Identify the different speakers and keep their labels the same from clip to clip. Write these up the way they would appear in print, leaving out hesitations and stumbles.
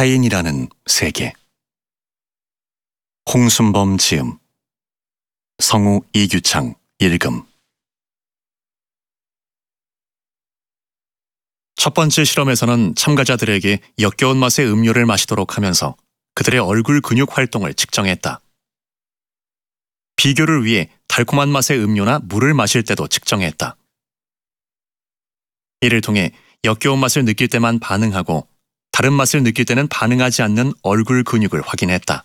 Speaker 1: 타인이라는 세계. 홍순범 지음, 성우 이규창 읽음. 첫 번째 실험에서는 참가자들에게 역겨운 맛의 음료를 마시도록 하면서 그들의 얼굴 근육 활동을 측정했다. 비교를 위해 달콤한 맛의 음료나 물을 마실 때도 측정했다. 이를 통해 역겨운 맛을 느낄 때만 반응하고 다른 맛을 느낄 때는 반응하지 않는 얼굴 근육을 확인했다.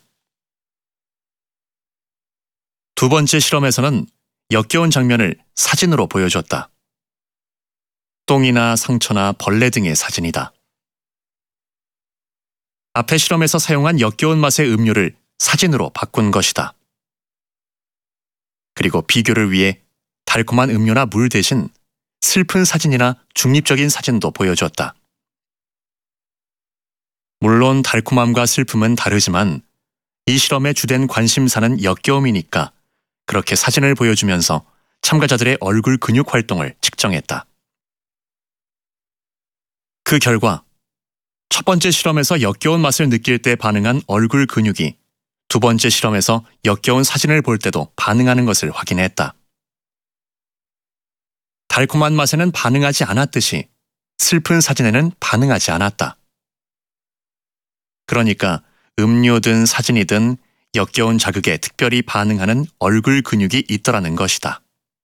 Speaker 1: 두 번째 실험에서는 역겨운 장면을 사진으로 보여줬다. 똥이나 상처나 벌레 등의 사진이다. 앞의 실험에서 사용한 역겨운 맛의 음료를 사진으로 바꾼 것이다. 그리고 비교를 위해 달콤한 음료나 물 대신 슬픈 사진이나 중립적인 사진도 보여줬다. 물론 달콤함과 슬픔은 다르지만 이 실험의 주된 관심사는 역겨움이니까 그렇게 사진을 보여주면서 참가자들의 얼굴 근육 활동을 측정했다. 그 결과 첫 번째 실험에서 역겨운 맛을 느낄 때 반응한 얼굴 근육이 두 번째 실험에서 역겨운 사진을 볼 때도 반응하는 것을 확인했다. 달콤한 맛에는 반응하지 않았듯이 슬픈 사진에는 반응하지 않았다. 그러니까 음료든 사진이든 역겨운 자극에 특별히 반응하는 얼굴 근육이 있더라는 것이다.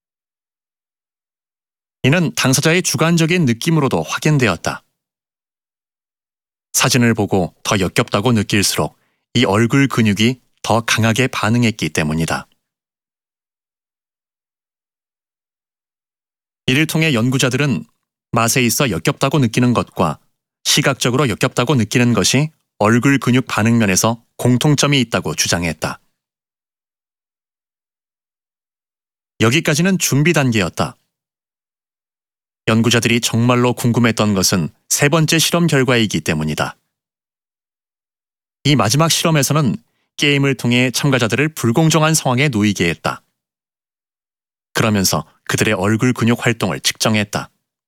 Speaker 1: 이는 당사자의 주관적인 느낌으로도 확인되었다. 사진을 보고 더 역겹다고 느낄수록 이 얼굴 근육이 더 강하게 반응했기 때문이다. 이를 통해 연구자들은 맛에 있어 역겹다고 느끼는 것과 시각적으로 역겹다고 느끼는 것이 얼굴 근육 반응 면에서 공통점이 있다고 주장했다. 여기까지는 준비 단계였다. 연구자들이 정말로 궁금했던 것은 세 번째 실험 결과이기 때문이다. 이 마지막 실험에서는 게임을 통해 참가자들을 불공정한 상황에 놓이게 했다. 그러면서 그들의 얼굴 근육 활동을 측정했다.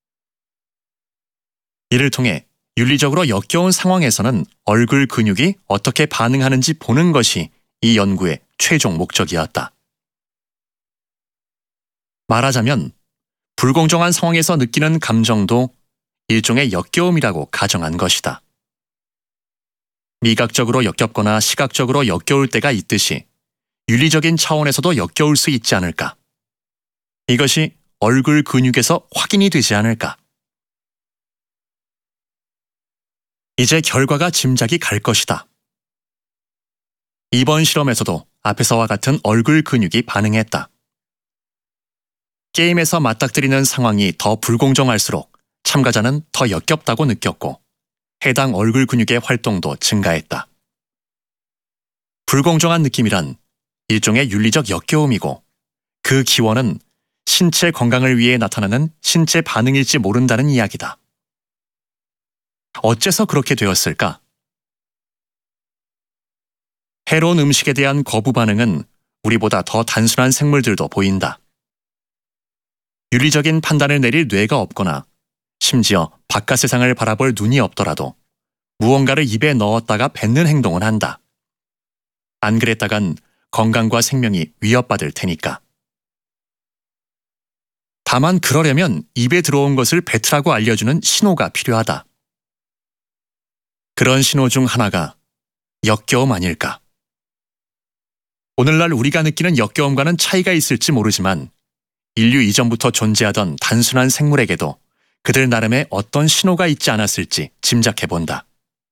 Speaker 1: 이를 통해 윤리적으로 역겨운 상황에서는 얼굴 근육이 어떻게 반응하는지 보는 것이 이 연구의 최종 목적이었다. 말하자면 불공정한 상황에서 느끼는 감정도 일종의 역겨움이라고 가정한 것이다. 미각적으로 역겹거나 시각적으로 역겨울 때가 있듯이 윤리적인 차원에서도 역겨울 수 있지 않을까? 이것이 얼굴 근육에서 확인이 되지 않을까? 이제 결과가 짐작이 갈 것이다. 이번 실험에서도 앞에서와 같은 얼굴 근육이 반응했다. 게임에서 맞닥뜨리는 상황이 더 불공정할수록 참가자는 더 역겹다고 느꼈고 해당 얼굴 근육의 활동도 증가했다. 불공정한 느낌이란 일종의 윤리적 역겨움이고 그 기원은 신체 건강을 위해 나타나는 신체 반응일지 모른다는 이야기다. 어째서 그렇게 되었을까? 해로운 음식에 대한 거부 반응은 우리보다 더 단순한 생물들도 보인다. 윤리적인 판단을 내릴 뇌가 없거나 심지어 바깥 세상을 바라볼 눈이 없더라도 무언가를 입에 넣었다가 뱉는 행동을 한다. 안 그랬다간 건강과 생명이 위협받을 테니까. 다만 그러려면 입에 들어온 것을 뱉으라고 알려주는 신호가 필요하다. 그런 신호 중 하나가 역겨움 아닐까. 오늘날 우리가 느끼는 역겨움과는 차이가 있을지 모르지만 인류 이전부터 존재하던 단순한 생물에게도 그들 나름의 어떤 신호가 있지 않았을지 짐작해본다.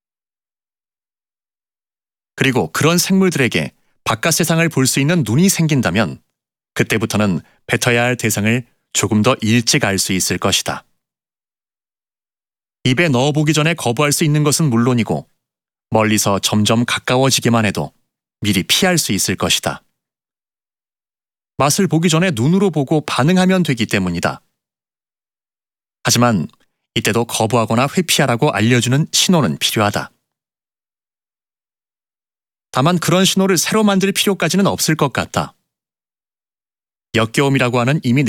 Speaker 1: 그리고 그런 생물들에게 바깥 세상을 볼 수 있는 눈이 생긴다면 그때부터는 뱉어야 할 대상을 조금 더 일찍 알 수 있을 것이다. 입에 넣어보기 전에 거부할 수 있는 것은 물론이고 멀리서 점점 가까워지기만 해도 미리 피할 수 있을 것이다. 맛을 보기 전에 눈으로 보고 반응하면 되기 때문이다. 하지만 이때도 거부하거나 회피하라고 알려주는 신호는 필요하다. 다만 그런 신호를 새로 만들 필요까지는 없을 것 같다. 역겨움이라고 하는 이미